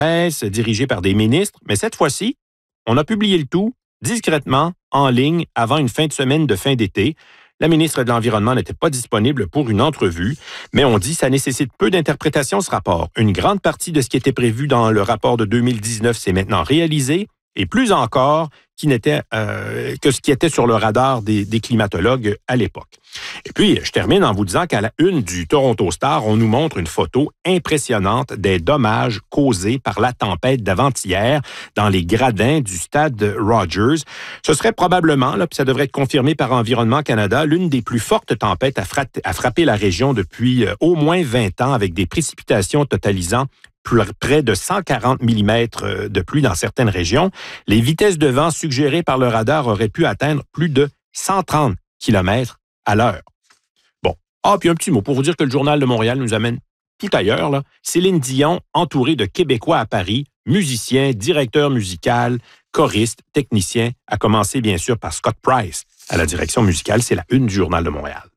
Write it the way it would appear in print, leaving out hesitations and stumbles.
presse dirigée par des ministres, mais cette fois-ci, on a publié le tout discrètement en ligne avant une fin de semaine de fin d'été. La ministre de l'Environnement n'était pas disponible pour une entrevue, mais on dit que ça nécessite peu d'interprétation, ce rapport. Une grande partie de ce qui était prévu dans le rapport de 2019 s'est maintenant réalisé, et plus encore que ce qui était sur le radar des climatologues à l'époque. Et puis, je termine en vous disant qu'à la une du Toronto Star, on nous montre une photo impressionnante des dommages causés par la tempête d'avant-hier dans les gradins du stade Rogers. Ce serait probablement, puis ça devrait être confirmé par Environnement Canada, l'une des plus fortes tempêtes à frapper la région depuis au moins 20 ans, avec des précipitations totalisant près de 140 mm de pluie dans certaines régions. Les vitesses de vent suggérées par le radar auraient pu atteindre plus de 130 km à l'heure. Bon. Puis un petit mot pour vous dire que le Journal de Montréal nous amène tout ailleurs, là. Céline Dion, entourée de Québécois à Paris, musicien, directeur musical, choriste, technicien, à commencer bien sûr par Scott Price à la direction musicale. C'est la une du Journal de Montréal.